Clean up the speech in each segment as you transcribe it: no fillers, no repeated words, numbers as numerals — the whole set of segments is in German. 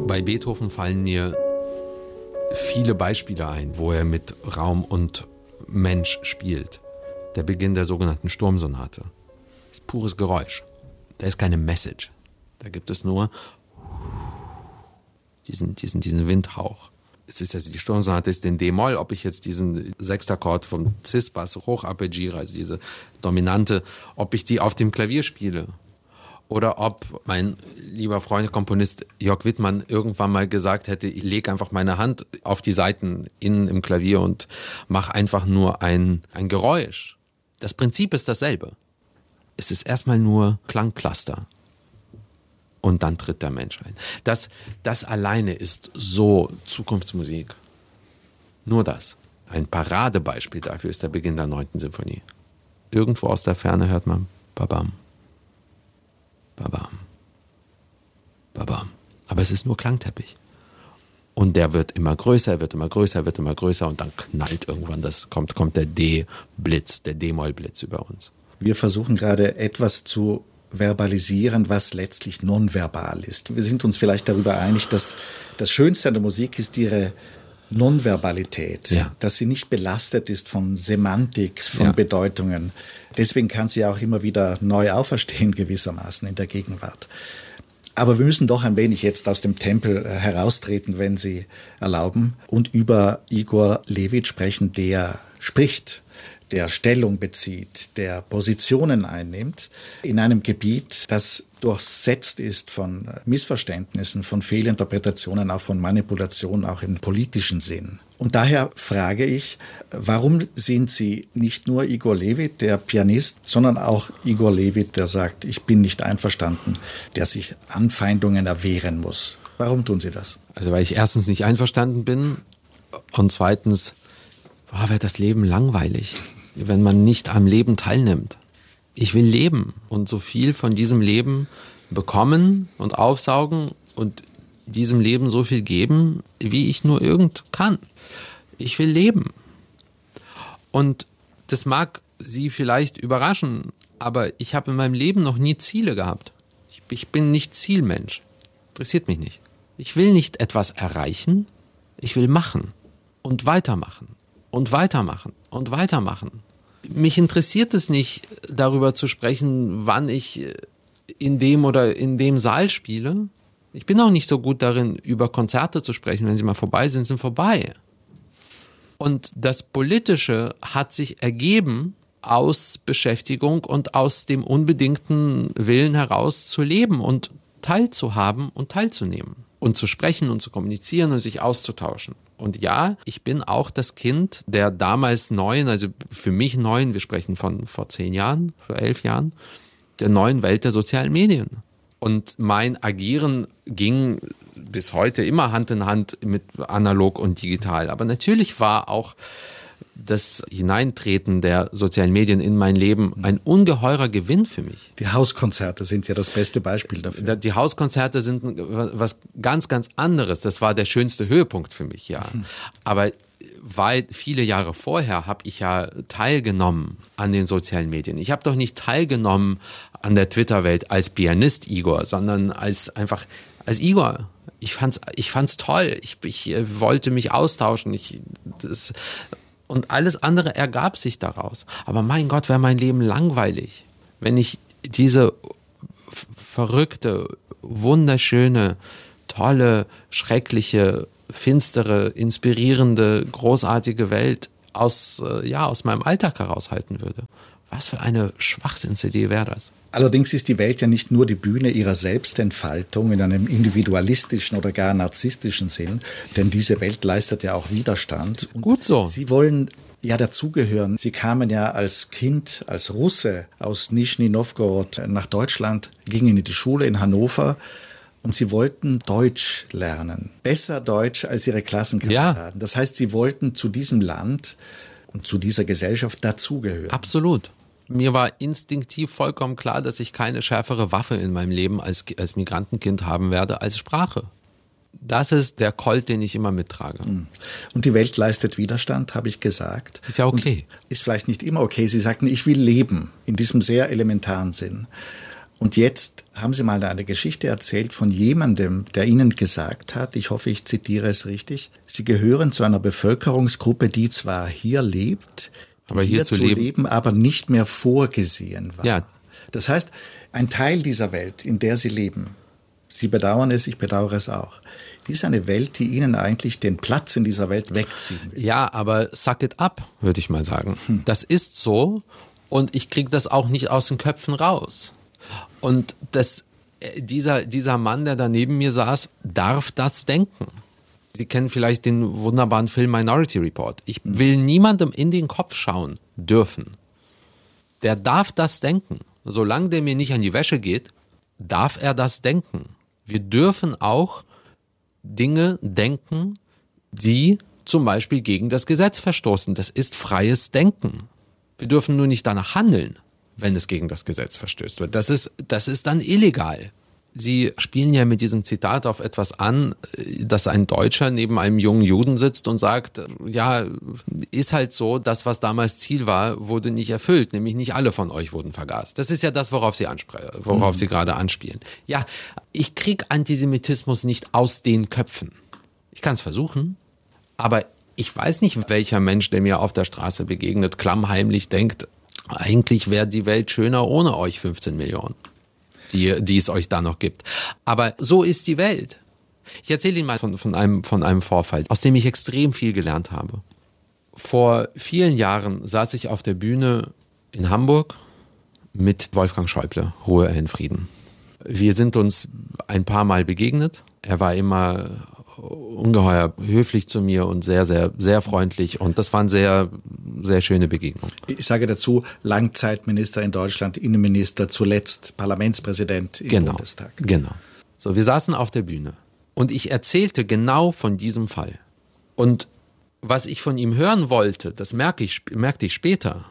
Bei Beethoven fallen mir viele Beispiele ein, wo er mit Raum und Mensch spielt. Der Beginn der sogenannten Sturmsonate ist pures Geräusch. Da ist keine Message. Da gibt es nur diesen Windhauch. Es ist also die Sturmsonate ist in D-Moll, ob ich jetzt diesen Sechstakkord vom Cis-Bass hocharpeggiere, also diese Dominante, ob ich die auf dem Klavier spiele. Oder ob mein lieber Freund, Komponist Jörg Wittmann irgendwann mal gesagt hätte, ich lege einfach meine Hand auf die Saiten innen im Klavier und mache einfach nur ein Geräusch. Das Prinzip ist dasselbe. Es ist erstmal nur Klangcluster. Und dann tritt der Mensch ein. Das alleine ist so Zukunftsmusik. Nur das. Ein Paradebeispiel dafür ist der Beginn der 9. Symphonie. Irgendwo aus der Ferne hört man Babam. Babam. Babam. Aber es ist nur Klangteppich. Und der wird immer größer, wird immer größer, wird immer größer und dann knallt irgendwann, kommt der D-Blitz, der D-Moll-Blitz über uns. Wir versuchen gerade etwas zu verbalisieren, was letztlich nonverbal ist. Wir sind uns vielleicht darüber einig, dass das Schönste an der Musik ist ihre Nonverbalität, ja. Dass sie nicht belastet ist von Semantik, von Bedeutungen. Deswegen kann sie auch immer wieder neu auferstehen gewissermaßen in der Gegenwart. Aber wir müssen doch ein wenig jetzt aus dem Tempel heraustreten, wenn Sie erlauben, und über Igor Levit sprechen, der spricht, der Stellung bezieht, der Positionen einnimmt in einem Gebiet, das durchsetzt ist von Missverständnissen, von Fehlinterpretationen, auch von Manipulationen, auch im politischen Sinn. Und daher frage ich, warum sind Sie nicht nur Igor Levit, der Pianist, sondern auch Igor Levit, der sagt, ich bin nicht einverstanden, der sich Anfeindungen erwehren muss? Warum tun Sie das? Also weil ich erstens nicht einverstanden bin und zweitens wird das Leben langweilig, wenn man nicht am Leben teilnimmt. Ich will leben und so viel von diesem Leben bekommen und aufsaugen und diesem Leben so viel geben, wie ich nur irgend kann. Ich will leben. Und das mag Sie vielleicht überraschen, aber ich habe in meinem Leben noch nie Ziele gehabt. Ich bin nicht Zielmensch. Interessiert mich nicht. Ich will nicht etwas erreichen, ich will machen und weitermachen und weitermachen und weitermachen. Mich interessiert es nicht, darüber zu sprechen, wann ich in dem oder in dem Saal spiele. Ich bin auch nicht so gut darin, über Konzerte zu sprechen. Wenn sie mal vorbei sind, sind vorbei. Und das Politische hat sich ergeben aus Beschäftigung und aus dem unbedingten Willen heraus zu leben und teilzuhaben und teilzunehmen. Und zu sprechen und zu kommunizieren und sich auszutauschen. Und ja, ich bin auch das Kind der damals neuen, also für mich neuen, wir sprechen von vor 10 Jahren, vor 11 Jahren, der neuen Welt der sozialen Medien. Und mein Agieren ging bis heute immer Hand in Hand mit analog und digital. Aber natürlich war auch das Hineintreten der sozialen Medien in mein Leben ein ungeheurer Gewinn für mich. Die Hauskonzerte sind ja das beste Beispiel dafür. Die Hauskonzerte sind was ganz, ganz anderes. Das war der schönste Höhepunkt für mich, ja. Aber viele Jahre vorher habe ich ja teilgenommen an den sozialen Medien. Ich habe doch nicht teilgenommen an der Twitter-Welt als Pianist Igor, sondern als Igor. Ich fand's toll. Ich wollte mich austauschen. Und alles andere ergab sich daraus. Aber mein Gott, wäre mein Leben langweilig, wenn ich diese verrückte, wunderschöne, tolle, schreckliche, finstere, inspirierende, großartige Welt aus meinem Alltag heraushalten würde. Was für eine Schwachsinnsidee wäre das? Allerdings ist die Welt ja nicht nur die Bühne ihrer Selbstentfaltung in einem individualistischen oder gar narzisstischen Sinn, denn diese Welt leistet ja auch Widerstand. Und gut so. Sie wollen ja dazugehören. Sie kamen ja als Kind, als Russe aus Nischni Nowgorod nach Deutschland, gingen in die Schule in Hannover und sie wollten Deutsch lernen. Besser Deutsch als ihre Klassenkameraden. Ja. Das heißt, sie wollten zu diesem Land und zu dieser Gesellschaft dazugehören. Absolut. Mir war instinktiv vollkommen klar, dass ich keine schärfere Waffe in meinem Leben als Migrantenkind haben werde als Sprache. Das ist der Colt, den ich immer mittrage. Und die Welt leistet Widerstand, habe ich gesagt. Ist ja okay. Und ist vielleicht nicht immer okay. Sie sagten, ich will leben, in diesem sehr elementaren Sinn. Und jetzt haben Sie mal eine Geschichte erzählt von jemandem, der Ihnen gesagt hat, ich hoffe, ich zitiere es richtig, Sie gehören zu einer Bevölkerungsgruppe, die zwar hier lebt, aber hier zu leben, aber nicht mehr vorgesehen war. Ja. Das heißt, ein Teil dieser Welt, in der Sie leben, Sie bedauern es, ich bedauere es auch, ist eine Welt, die Ihnen eigentlich den Platz in dieser Welt wegziehen will. Ja, aber suck it up, würde ich mal sagen. Das ist so und ich kriege das auch nicht aus den Köpfen raus. Und dieser Mann, der da neben mir saß, darf das denken. Sie kennen vielleicht den wunderbaren Film Minority Report. Ich will niemandem in den Kopf schauen dürfen. Der darf das denken. Solange der mir nicht an die Wäsche geht, darf er das denken. Wir dürfen auch Dinge denken, die zum Beispiel gegen das Gesetz verstoßen. Das ist freies Denken. Wir dürfen nur nicht danach handeln, wenn es gegen das Gesetz verstößt. Das ist dann illegal. Sie spielen ja mit diesem Zitat auf etwas an, dass ein Deutscher neben einem jungen Juden sitzt und sagt, ja, ist halt so, das, was damals Ziel war, wurde nicht erfüllt, nämlich nicht alle von euch wurden vergast. Das ist ja das, worauf Sie gerade anspielen. Ja, ich kriege Antisemitismus nicht aus den Köpfen. Ich kann es versuchen, aber ich weiß nicht, welcher Mensch, der mir auf der Straße begegnet, klammheimlich denkt, eigentlich wäre die Welt schöner ohne euch 15 Millionen. Die es euch da noch gibt. Aber so ist die Welt. Ich erzähle Ihnen mal von einem Vorfall, aus dem ich extrem viel gelernt habe. Vor vielen Jahren saß ich auf der Bühne in Hamburg mit Wolfgang Schäuble, Ruhe er in Frieden. Wir sind uns ein paar Mal begegnet. Er war immer ungeheuer höflich zu mir und sehr, sehr, sehr freundlich. Und das waren sehr, sehr schöne Begegnungen. Ich sage dazu, Langzeitminister in Deutschland, Innenminister, zuletzt Parlamentspräsident im Bundestag. Genau. So, wir saßen auf der Bühne und ich erzählte genau von diesem Fall. Und was ich von ihm hören wollte, das merkte ich später.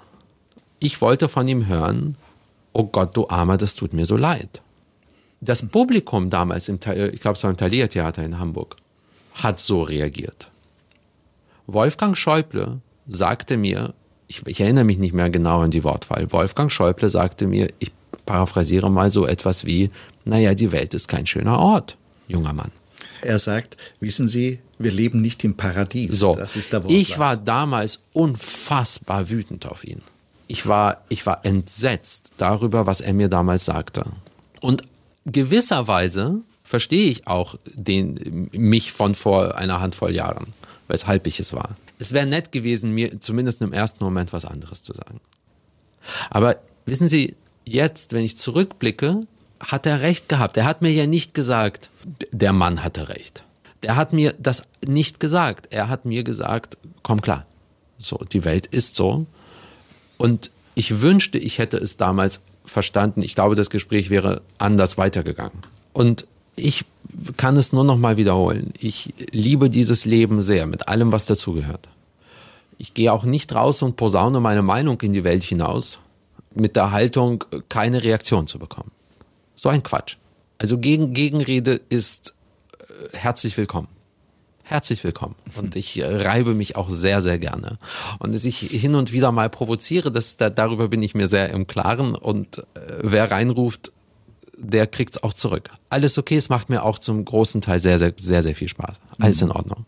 Ich wollte von ihm hören, oh Gott, du Armer, das tut mir so leid. Das Publikum damals, ich glaube, es war im Thalia Theater in Hamburg, hat so reagiert. Wolfgang Schäuble sagte mir, ich erinnere mich nicht mehr genau an die Wortwahl, Wolfgang Schäuble sagte mir, ich paraphrasiere mal so etwas wie, naja, die Welt ist kein schöner Ort, junger Mann. Er sagt, wissen Sie, wir leben nicht im Paradies. So, das ist der Wortlaut. Ich war damals unfassbar wütend auf ihn. Ich war entsetzt darüber, was er mir damals sagte. Und gewisserweise verstehe ich auch mich von vor einer Handvoll Jahren, weshalb ich es war. Es wäre nett gewesen, mir zumindest im ersten Moment was anderes zu sagen. Aber wissen Sie, jetzt, wenn ich zurückblicke, hat er recht gehabt. Er hat mir ja nicht gesagt, der Mann hatte recht. Der hat mir das nicht gesagt. Er hat mir gesagt, komm klar, so, die Welt ist so. Und ich wünschte, ich hätte es damals verstanden. Ich glaube, das Gespräch wäre anders weitergegangen. Und ich kann es nur noch mal wiederholen. Ich liebe dieses Leben sehr, mit allem, was dazugehört. Ich gehe auch nicht raus und posaune meine Meinung in die Welt hinaus, mit der Haltung, keine Reaktion zu bekommen. So ein Quatsch. Also Gegenrede ist herzlich willkommen. Herzlich willkommen. Und ich reibe mich auch sehr, sehr gerne. Und dass ich hin und wieder mal provoziere, darüber bin ich mir sehr im Klaren. Und wer reinruft, der kriegt's auch zurück. Alles okay, es macht mir auch zum großen Teil sehr, sehr, sehr, sehr viel Spaß. Alles in Ordnung.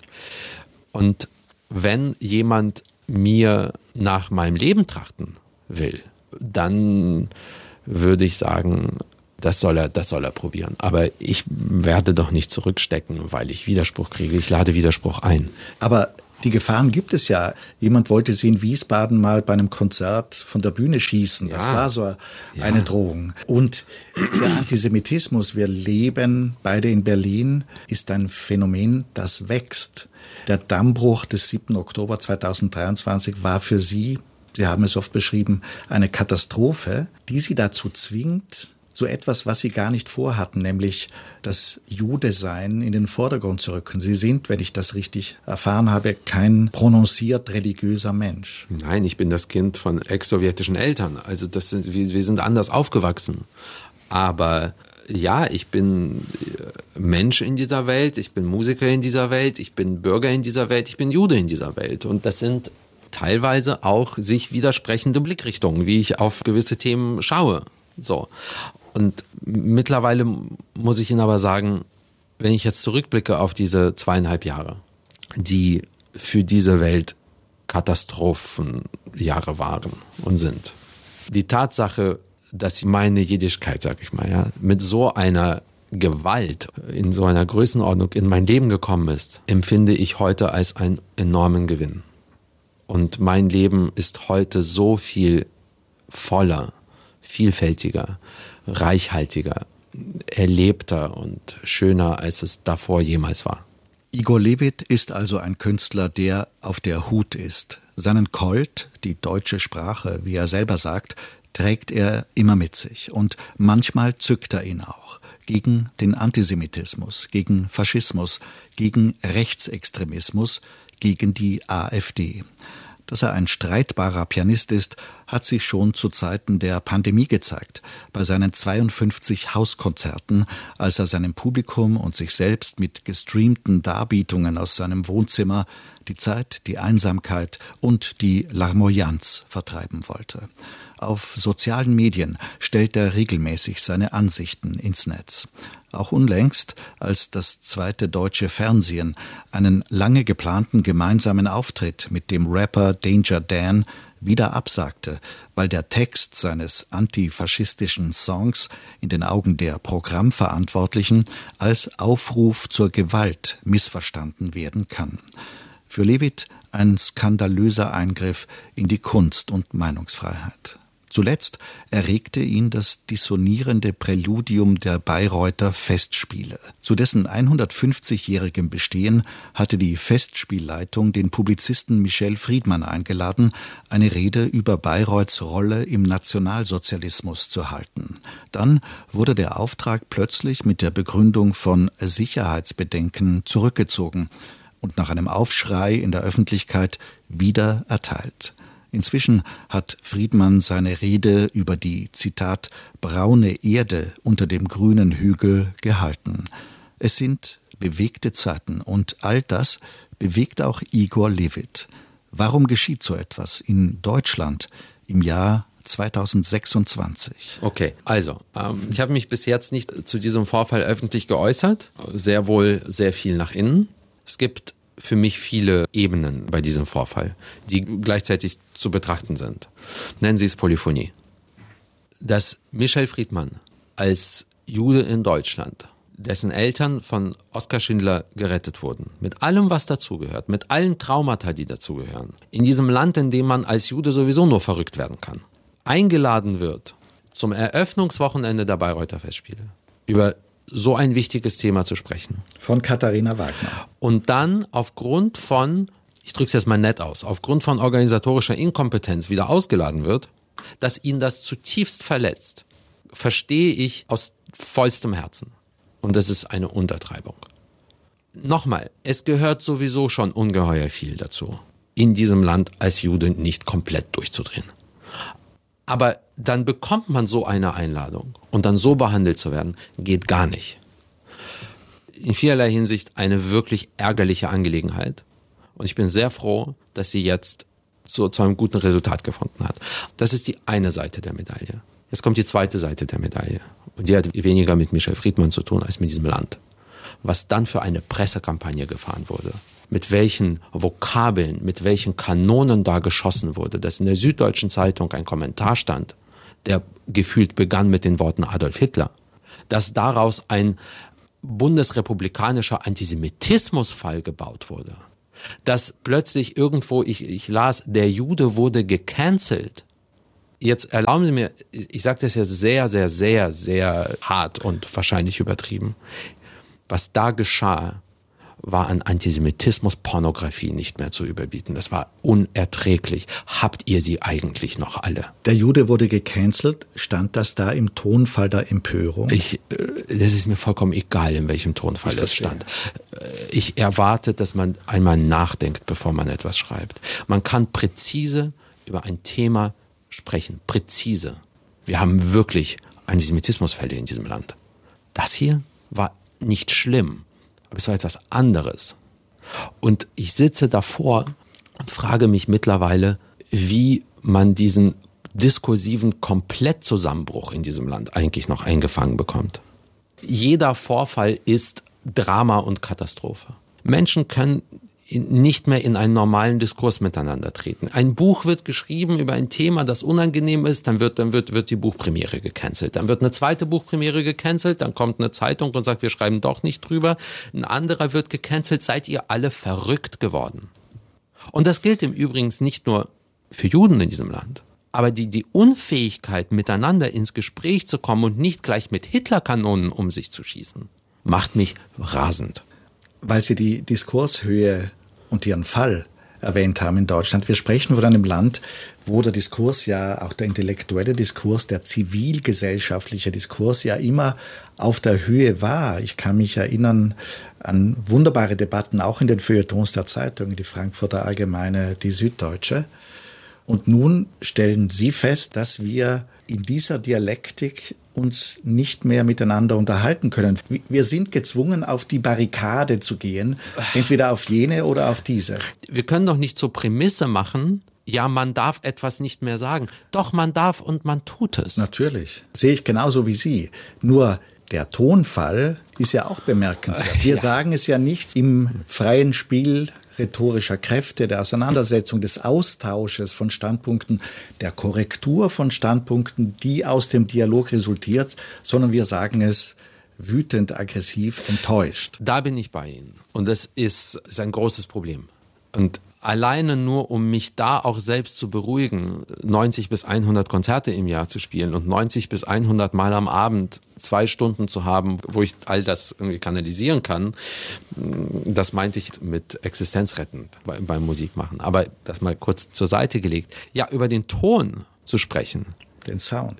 Und wenn jemand mir nach meinem Leben trachten will, dann würde ich sagen, das soll er probieren. Aber ich werde doch nicht zurückstecken, weil ich Widerspruch kriege. Ich lade Widerspruch ein. Aber die Gefahren gibt es ja. Jemand wollte Sie in Wiesbaden mal bei einem Konzert von der Bühne schießen. Das war so eine Drohung. Und der Antisemitismus, wir leben beide in Berlin, ist ein Phänomen, das wächst. Der Dammbruch des 7. Oktober 2023 war für Sie, Sie haben es oft beschrieben, eine Katastrophe, die Sie dazu zwingt, so etwas, was Sie gar nicht vorhatten, nämlich das Jude-Sein in den Vordergrund zu rücken. Sie sind, wenn ich das richtig erfahren habe, kein prononciert religiöser Mensch. Nein, ich bin das Kind von ex-sowjetischen Eltern. Also wir sind anders aufgewachsen. Aber ja, ich bin Mensch in dieser Welt, ich bin Musiker in dieser Welt, ich bin Bürger in dieser Welt, ich bin Jude in dieser Welt. Und das sind teilweise auch sich widersprechende Blickrichtungen, wie ich auf gewisse Themen schaue. So. Und mittlerweile muss ich Ihnen aber sagen, wenn ich jetzt zurückblicke auf diese 2,5 Jahre, die für diese Welt Katastrophenjahre waren und sind. Die Tatsache, dass meine Jiddischkeit, sag ich mal, ja, mit so einer Gewalt in so einer Größenordnung in mein Leben gekommen ist, empfinde ich heute als einen enormen Gewinn. Und mein Leben ist heute so viel voller, vielfältiger, reichhaltiger, erlebter und schöner, als es davor jemals war. Igor Levit ist also ein Künstler, der auf der Hut ist. Seinen Colt, die deutsche Sprache, wie er selber sagt, trägt er immer mit sich. Und manchmal zückt er ihn auch. Gegen den Antisemitismus, gegen Faschismus, gegen Rechtsextremismus, gegen die AfD. Dass er ein streitbarer Pianist ist, hat sich schon zu Zeiten der Pandemie gezeigt. Bei seinen 52 Hauskonzerten, als er seinem Publikum und sich selbst mit gestreamten Darbietungen aus seinem Wohnzimmer die Zeit, die Einsamkeit und die Larmoyanz vertreiben wollte. Auf sozialen Medien stellt er regelmäßig seine Ansichten ins Netz. Auch unlängst, als das zweite deutsche Fernsehen einen lange geplanten gemeinsamen Auftritt mit dem Rapper Danger Dan wieder absagte, weil der Text seines antifaschistischen Songs in den Augen der Programmverantwortlichen als Aufruf zur Gewalt missverstanden werden kann. Für Levit ein skandalöser Eingriff in die Kunst- und Meinungsfreiheit. Zuletzt erregte ihn das dissonierende Präludium der Bayreuther Festspiele. Zu dessen 150-jährigem Bestehen hatte die Festspielleitung den Publizisten Michel Friedmann eingeladen, eine Rede über Bayreuths Rolle im Nationalsozialismus zu halten. Dann wurde der Auftrag plötzlich mit der Begründung von Sicherheitsbedenken zurückgezogen und nach einem Aufschrei in der Öffentlichkeit wieder erteilt. Inzwischen hat Friedmann seine Rede über die, Zitat, braune Erde unter dem grünen Hügel gehalten. Es sind bewegte Zeiten und all das bewegt auch Igor Levit. Warum geschieht so etwas in Deutschland im Jahr 2026? Okay, also, ich habe mich bis jetzt nicht zu diesem Vorfall öffentlich geäußert, sehr wohl sehr viel nach innen. Es gibt für mich viele Ebenen bei diesem Vorfall, die gleichzeitig zu betrachten sind. Nennen Sie es Polyphonie. Dass Michel Friedmann als Jude in Deutschland, dessen Eltern von Oskar Schindler gerettet wurden, mit allem, was dazugehört, mit allen Traumata, die dazugehören, in diesem Land, in dem man als Jude sowieso nur verrückt werden kann, eingeladen wird zum Eröffnungswochenende der Bayreuther Festspiele, über so ein wichtiges Thema zu sprechen. Von Katharina Wagner. Und dann aufgrund von, ich drücke es jetzt mal nett aus, aufgrund von organisatorischer Inkompetenz wieder ausgeladen wird, dass ihn das zutiefst verletzt, verstehe ich aus vollstem Herzen. Und das ist eine Untertreibung. Nochmal, es gehört sowieso schon ungeheuer viel dazu, in diesem Land als Jude nicht komplett durchzudrehen. Aber dann bekommt man so eine Einladung und dann so behandelt zu werden, geht gar nicht. In vielerlei Hinsicht eine wirklich ärgerliche Angelegenheit. Und ich bin sehr froh, dass sie jetzt zu einem guten Resultat gefunden hat. Das ist die eine Seite der Medaille. Jetzt kommt die zweite Seite der Medaille. Und die hat weniger mit Michel Friedmann zu tun als mit diesem Land. Was dann für eine Pressekampagne gefahren wurde. Mit welchen Vokabeln, mit welchen Kanonen da geschossen wurde, dass in der Süddeutschen Zeitung ein Kommentar stand, der gefühlt begann mit den Worten Adolf Hitler, dass daraus ein bundesrepublikanischer Antisemitismusfall gebaut wurde, dass plötzlich irgendwo, ich las, der Jude wurde gecancelt. Jetzt erlauben Sie mir, ich sage das jetzt sehr, sehr, sehr, sehr hart und wahrscheinlich übertrieben, was da geschah, war an Antisemitismus, Pornografie nicht mehr zu überbieten. Das war unerträglich. Habt ihr sie eigentlich noch alle? Der Jude wurde gecancelt. Stand das da im Tonfall der Empörung? Das ist mir vollkommen egal, in welchem Tonfall das stand. Ich erwarte, dass man einmal nachdenkt, bevor man etwas schreibt. Man kann präzise über ein Thema sprechen. Präzise. Wir haben wirklich Antisemitismusfälle in diesem Land. Das hier war nicht schlimm. Aber es war etwas anderes. Und ich sitze davor und frage mich mittlerweile, wie man diesen diskursiven Komplettzusammenbruch in diesem Land eigentlich noch eingefangen bekommt. Jeder Vorfall ist Drama und Katastrophe. Menschen können nicht mehr in einen normalen Diskurs miteinander treten. Ein Buch wird geschrieben über ein Thema, das unangenehm ist, dann wird die Buchpremiere gecancelt. Dann wird eine zweite Buchpremiere gecancelt, dann kommt eine Zeitung und sagt, wir schreiben doch nicht drüber. Ein anderer wird gecancelt, seid ihr alle verrückt geworden. Und das gilt im Übrigen nicht nur für Juden in diesem Land. Aber die Unfähigkeit, miteinander ins Gespräch zu kommen und nicht gleich mit Hitlerkanonen um sich zu schießen, macht mich rasend. Weil Sie die Diskurshöhe und ihren Fall erwähnt haben in Deutschland. Wir sprechen von einem Land, wo der Diskurs ja, auch der intellektuelle Diskurs, der zivilgesellschaftliche Diskurs ja immer auf der Höhe war. Ich kann mich erinnern an wunderbare Debatten, auch in den Feuilletons der Zeitungen, die Frankfurter Allgemeine, die Süddeutsche. Und nun stellen Sie fest, dass wir in dieser Dialektik uns nicht mehr miteinander unterhalten können. Wir sind gezwungen, auf die Barrikade zu gehen, entweder auf jene oder auf diese. Wir können doch nicht zur Prämisse machen, ja, man darf etwas nicht mehr sagen. Doch, man darf und man tut es. Natürlich. Sehe ich genauso wie Sie. Nur der Tonfall ist ja auch bemerkenswert. Wir sagen es ja nicht im freien Spiel rhetorischer Kräfte, der Auseinandersetzung, des Austausches von Standpunkten, der Korrektur von Standpunkten, die aus dem Dialog resultiert, sondern wir sagen es wütend, aggressiv, enttäuscht. Da bin ich bei Ihnen. Und das ist ein großes Problem. Und alleine nur, um mich da auch selbst zu beruhigen, 90 bis 100 Konzerte im Jahr zu spielen und 90 bis 100 Mal am Abend 2 Stunden zu haben, wo ich all das irgendwie kanalisieren kann, das meinte ich mit existenzrettend beim Musikmachen. Aber das mal kurz zur Seite gelegt. Ja, über den Ton zu sprechen. Den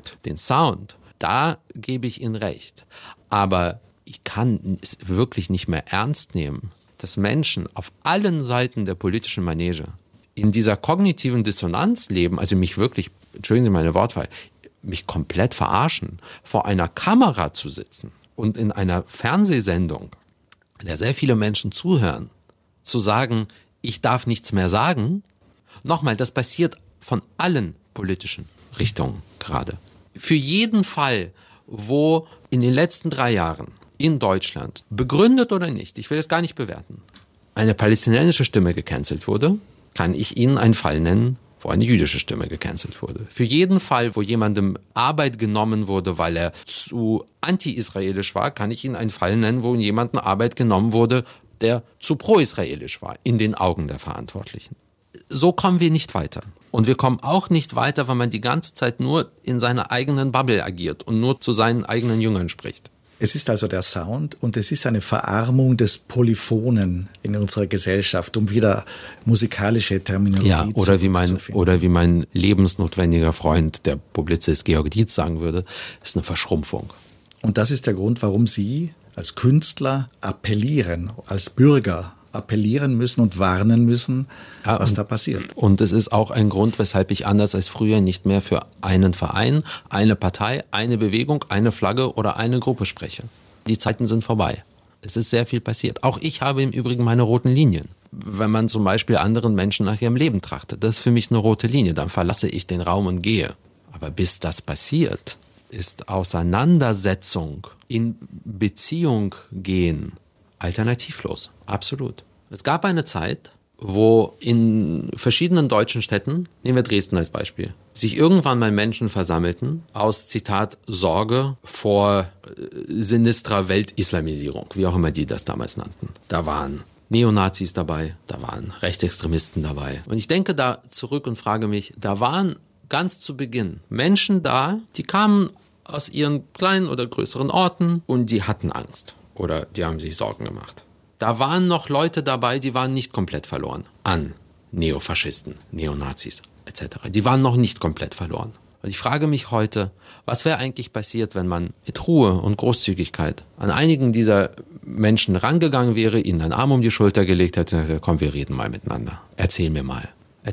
Sound, da gebe ich Ihnen recht. Aber ich kann es wirklich nicht mehr ernst nehmen, dass Menschen auf allen Seiten der politischen Manege in dieser kognitiven Dissonanz leben, also mich wirklich, entschuldigen Sie meine Wortwahl, mich komplett verarschen, vor einer Kamera zu sitzen und in einer Fernsehsendung, in der sehr viele Menschen zuhören, zu sagen, ich darf nichts mehr sagen. Nochmal, das passiert von allen politischen Richtungen gerade. Für jeden Fall, wo in den letzten 3 Jahren in Deutschland, begründet oder nicht, ich will es gar nicht bewerten, eine palästinensische Stimme gecancelt wurde, kann ich Ihnen einen Fall nennen, wo eine jüdische Stimme gecancelt wurde. Für jeden Fall, wo jemandem Arbeit genommen wurde, weil er zu anti-israelisch war, kann ich Ihnen einen Fall nennen, wo jemandem Arbeit genommen wurde, der zu pro-israelisch war, in den Augen der Verantwortlichen. So kommen wir nicht weiter. Und wir kommen auch nicht weiter, wenn man die ganze Zeit nur in seiner eigenen Bubble agiert und nur zu seinen eigenen Jüngern spricht. Es ist also der Sound und es ist eine Verarmung des Polyphonen in unserer Gesellschaft, um wieder musikalische Terminologie zu finden. Oder wie mein lebensnotwendiger Freund, der Publizist Georg Dietz sagen würde, ist eine Verschrumpfung. Und das ist der Grund, warum Sie als Künstler appellieren, als Bürger appellieren müssen und warnen müssen, was da passiert. Und es ist auch ein Grund, weshalb ich anders als früher nicht mehr für einen Verein, eine Partei, eine Bewegung, eine Flagge oder eine Gruppe spreche. Die Zeiten sind vorbei. Es ist sehr viel passiert. Auch ich habe im Übrigen meine roten Linien. Wenn man zum Beispiel anderen Menschen nach ihrem Leben trachtet, das ist für mich eine rote Linie. Dann verlasse ich den Raum und gehe. Aber bis das passiert, ist Auseinandersetzung, in Beziehung gehen, alternativlos, absolut. Es gab eine Zeit, wo in verschiedenen deutschen Städten, nehmen wir Dresden als Beispiel, sich irgendwann mal Menschen versammelten aus, Zitat, Sorge vor sinistrer Weltislamisierung, wie auch immer die das damals nannten. Da waren Neonazis dabei, da waren Rechtsextremisten dabei. Und ich denke da zurück und frage mich, da waren ganz zu Beginn Menschen da, die kamen aus ihren kleinen oder größeren Orten und die hatten Angst. Oder die haben sich Sorgen gemacht. Da waren noch Leute dabei, die waren nicht komplett verloren an Neofaschisten, Neonazis etc. Die waren noch nicht komplett verloren. Und ich frage mich heute, was wäre eigentlich passiert, wenn man mit Ruhe und Großzügigkeit an einigen dieser Menschen rangegangen wäre, ihnen einen Arm um die Schulter gelegt hätte und gesagt, komm, wir reden mal miteinander. Erzähl mal.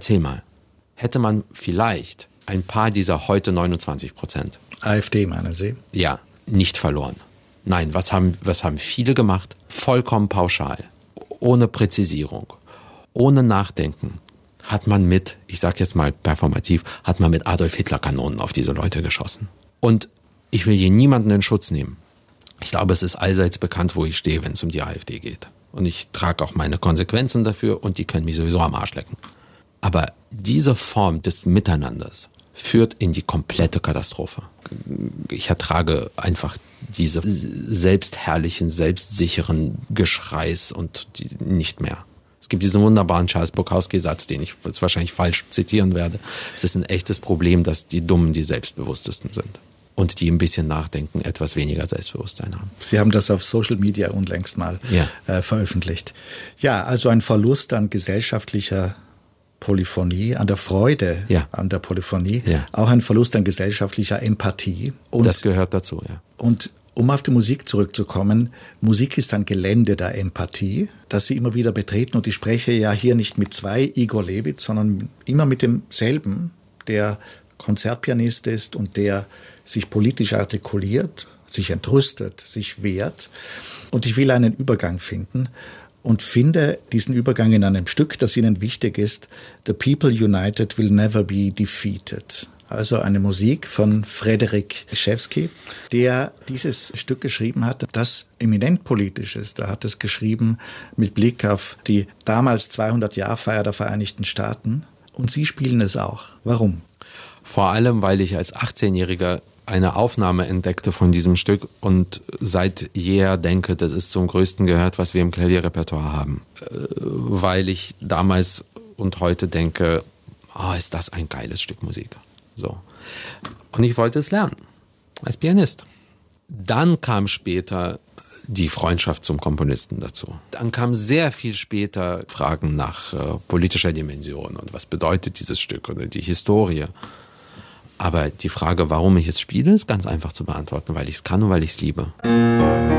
Hätte man vielleicht ein paar dieser heute 29%. AfD meinen Sie? Ja, nicht verloren. Nein, was haben viele gemacht? Vollkommen pauschal, ohne Präzisierung, ohne Nachdenken, hat man ich sag jetzt mal performativ, hat man mit Adolf Hitler Kanonen auf diese Leute geschossen. Und ich will hier niemanden in Schutz nehmen. Ich glaube, es ist allseits bekannt, wo ich stehe, wenn es um die AfD geht. Und ich trage auch meine Konsequenzen dafür und die können mich sowieso am Arsch lecken. Aber diese Form des Miteinanders führt in die komplette Katastrophe. Ich ertrage einfach diese selbstherrlichen, selbstsicheren Geschreis und nicht mehr. Es gibt diesen wunderbaren Charles Bukowski-Satz, den ich jetzt wahrscheinlich falsch zitieren werde. Es ist ein echtes Problem, dass die Dummen die Selbstbewusstesten sind. Und die ein bisschen nachdenken, etwas weniger Selbstbewusstsein haben. Sie haben das auf Social Media unlängst mal veröffentlicht. Ja, also ein Verlust an gesellschaftlicher Polyphonie, an der Freude an der Polyphonie, auch ein Verlust an gesellschaftlicher Empathie. Und das gehört dazu, ja. Und um auf die Musik zurückzukommen, Musik ist ein Gelände der Empathie, das Sie immer wieder betreten. Und ich spreche ja hier nicht mit zwei Igor Levit, sondern immer mit demselben, der Konzertpianist ist und der sich politisch artikuliert, sich entrüstet, sich wehrt. Und ich will einen Übergang finden und finde diesen Übergang in einem Stück, das Ihnen wichtig ist. The People United Will Never Be Defeated. Also eine Musik von Frederic Rzewski, der dieses Stück geschrieben hat, das eminent politisch ist. Er hat es geschrieben mit Blick auf die damals 200-Jahr-Feier der Vereinigten Staaten. Und Sie spielen es auch. Warum? Vor allem, weil ich als 18-Jähriger eine Aufnahme entdeckte von diesem Stück und seit jeher denke, das ist zum Größten gehört, was wir im Klavierrepertoire haben. Weil ich damals und heute denke, ist das ein geiles Stück Musik. So. Und ich wollte es lernen, als Pianist. Dann kam später die Freundschaft zum Komponisten dazu. Dann kam sehr viel später Fragen nach politischer Dimension und was bedeutet dieses Stück oder die Historie. Aber die Frage, warum ich es spiele, ist ganz einfach zu beantworten, weil ich es kann und weil ich es liebe.